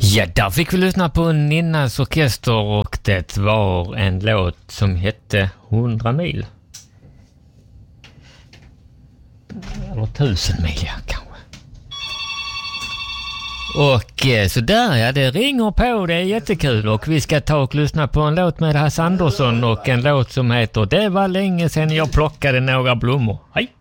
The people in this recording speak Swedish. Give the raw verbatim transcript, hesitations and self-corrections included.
Ja, där fick vi lyssna på Ninnas orkester och det var en låt som hette hundra mil. Eller tusen mil, ja, kanske. Och eh, så där, ja, det ringer på, det är jättekul. Och vi ska ta och lyssna på en låt med Hasse Andersson och en låt som heter Det var länge sedan jag plockade några blommor. Hej!